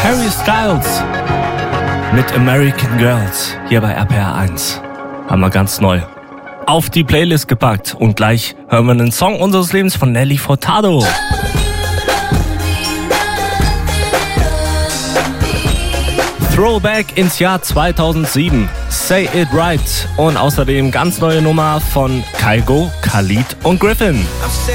Harry Styles mit American Girls hier bei RPR 1. Haben wir ganz neu auf die Playlist gepackt. Und gleich hören wir einen Song unseres Lebens von Nelly Furtado. Throwback ins Jahr 2007. Say It Right. Und außerdem ganz neue Nummer von Kygo, Khalid und Griffin.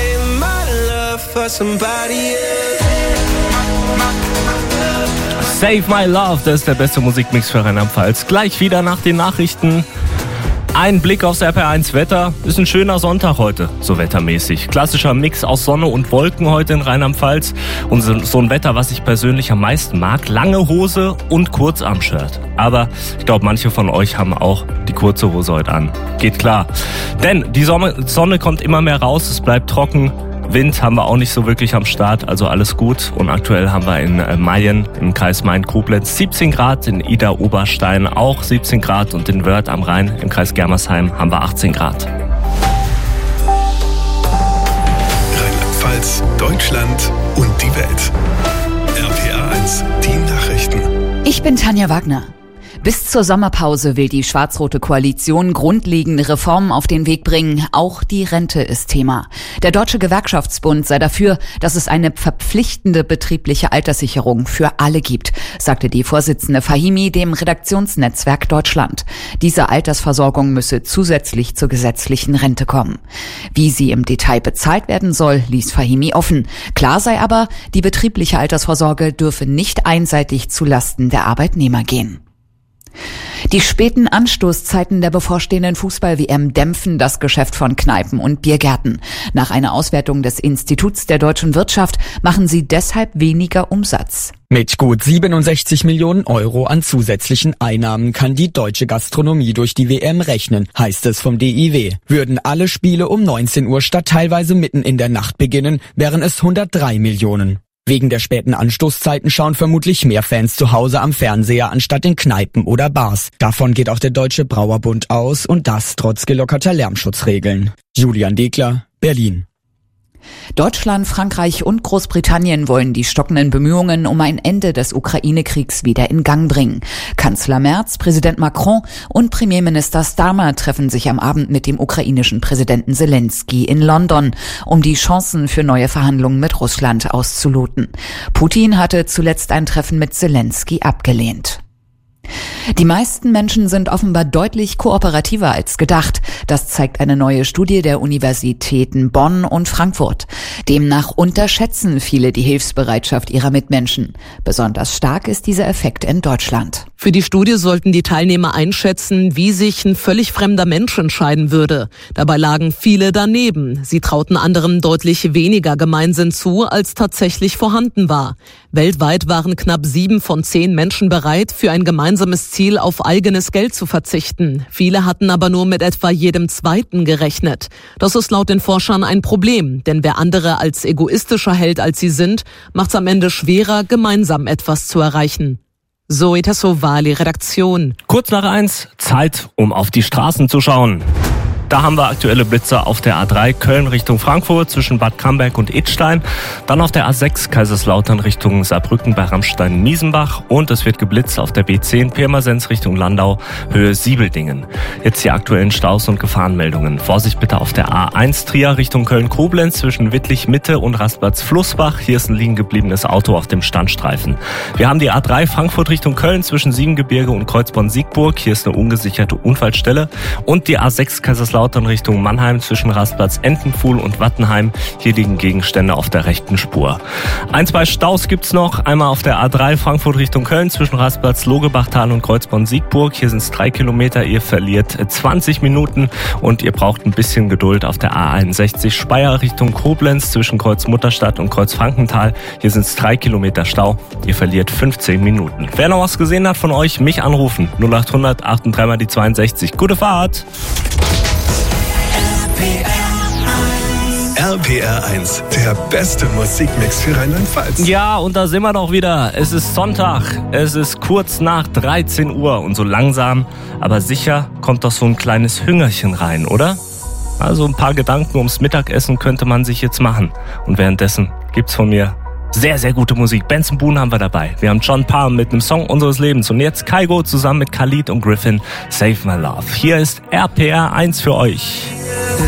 Save My Love, das ist der beste Musikmix für Rheinland-Pfalz. Gleich wieder nach den Nachrichten. Ein Blick aufs RPR1 Wetter. Ist ein schöner Sonntag heute, so wettermäßig. Klassischer Mix aus Sonne und Wolken heute in Rheinland-Pfalz. Und so ein Wetter, was ich persönlich am meisten mag. Lange Hose und Kurzarm-Shirt. Aber ich glaube, manche von euch haben auch die kurze Hose heute an. Geht klar. Denn die Sonne kommt immer mehr raus, es bleibt trocken. Wind haben wir auch nicht so wirklich am Start, also alles gut. Und aktuell haben wir in Mayen im Kreis Main-Koblenz 17 Grad, in Ida-Oberstein auch 17 Grad und in Wörth am Rhein im Kreis Germersheim haben wir 18 Grad. Rheinland-Pfalz, Deutschland und die Welt. RPR 1, die Nachrichten. Ich bin Tanja Wagner. Bis zur Sommerpause will die schwarz-rote Koalition grundlegende Reformen auf den Weg bringen. Auch die Rente ist Thema. Der Deutsche Gewerkschaftsbund sei dafür, dass es eine verpflichtende betriebliche Alterssicherung für alle gibt, sagte die Vorsitzende Fahimi dem Redaktionsnetzwerk Deutschland. Diese Altersversorgung müsse zusätzlich zur gesetzlichen Rente kommen. Wie sie im Detail bezahlt werden soll, ließ Fahimi offen. Klar sei aber, die betriebliche Altersvorsorge dürfe nicht einseitig zulasten der Arbeitnehmer gehen. Die späten Anstoßzeiten der bevorstehenden Fußball-WM dämpfen das Geschäft von Kneipen und Biergärten. Nach einer Auswertung des Instituts der deutschen Wirtschaft machen sie deshalb weniger Umsatz. Mit gut 67 Millionen Euro an zusätzlichen Einnahmen kann die deutsche Gastronomie durch die WM rechnen, heißt es vom DIW. Würden alle Spiele um 19 Uhr statt teilweise mitten in der Nacht beginnen, wären es 103 Millionen. Wegen der späten Anstoßzeiten schauen vermutlich mehr Fans zu Hause am Fernseher anstatt in Kneipen oder Bars. Davon geht auch der Deutsche Brauerbund aus und das trotz gelockerter Lärmschutzregeln. Julian Degler, Berlin. Deutschland, Frankreich und Großbritannien wollen die stockenden Bemühungen um ein Ende des Ukraine-Kriegs wieder in Gang bringen. Kanzler Merz, Präsident Macron und Premierminister Starmer treffen sich am Abend mit dem ukrainischen Präsidenten Zelensky in London, um die Chancen für neue Verhandlungen mit Russland auszuloten. Putin hatte zuletzt ein Treffen mit Zelensky abgelehnt. Die meisten Menschen sind offenbar deutlich kooperativer als gedacht. Das zeigt eine neue Studie der Universitäten Bonn und Frankfurt. Demnach unterschätzen viele die Hilfsbereitschaft ihrer Mitmenschen. Besonders stark ist dieser Effekt in Deutschland. Für die Studie sollten die Teilnehmer einschätzen, wie sich ein völlig fremder Mensch entscheiden würde. Dabei lagen viele daneben. Sie trauten anderen deutlich weniger Gemeinsinn zu, als tatsächlich vorhanden war. Weltweit waren knapp 7 von 10 Menschen bereit, für ein gemeinsames Ziel auf eigenes Geld zu verzichten. Viele hatten aber nur mit etwa jedem Zweiten gerechnet. Das ist laut den Forschern ein Problem, denn wer andere als egoistischer hält, als sie sind, macht es am Ende schwerer, gemeinsam etwas zu erreichen. Zoe Tassovali, Redaktion. Kurz nach 1, Zeit, um auf die Straßen zu schauen. Da haben wir aktuelle Blitzer auf der A3 Köln Richtung Frankfurt zwischen Bad Camberg und Idstein. Dann auf der A6 Kaiserslautern Richtung Saarbrücken bei Ramstein-Miesenbach. Und es wird geblitzt auf der B10 Pirmasens Richtung Landau, Höhe Siebeldingen. Jetzt die aktuellen Staus und Gefahrenmeldungen. Vorsicht bitte auf der A1 Trier Richtung Köln-Koblenz zwischen Wittlich Mitte und Rastplatz Flussbach. Hier ist ein liegen gebliebenes Auto auf dem Standstreifen. Wir haben die A3 Frankfurt Richtung Köln zwischen Siebengebirge und Kreuzborn-Siegburg. Hier ist eine ungesicherte Unfallstelle. Und die A6 Kaiserslautern Richtung Mannheim zwischen Rastplatz Entenpfuhl und Wattenheim. Hier liegen Gegenstände auf der rechten Spur. 1-2 Staus gibt's noch. Einmal auf der A3 Frankfurt Richtung Köln zwischen Rastplatz Logebachtal und Kreuzborn-Siegburg. Hier sind es 3 Kilometer. Ihr verliert 20 Minuten und ihr braucht ein bisschen Geduld auf der A61 Speyer Richtung Koblenz zwischen Kreuz Mutterstadt und Kreuz Frankenthal. Hier sind es 3 Kilometer Stau. Ihr verliert 15 Minuten. Wer noch was gesehen hat von euch, mich anrufen. 0800 83 mal die 62. Gute Fahrt! RPR 1, der beste Musikmix für Rheinland-Pfalz. Ja, und da sind wir doch wieder. Es ist Sonntag, es ist kurz nach 13 Uhr und so langsam, aber sicher kommt doch so ein kleines Hüngerchen rein, oder? Also ein paar Gedanken ums Mittagessen könnte man sich jetzt machen. Und währenddessen gibt's von mir Sehr, sehr gute Musik. Benson Boone haben wir dabei. Wir haben John Palm mit einem Song unseres Lebens. Und jetzt Kygo zusammen mit Khalid und Griffin, Save My Love. Hier ist RPR 1 für euch.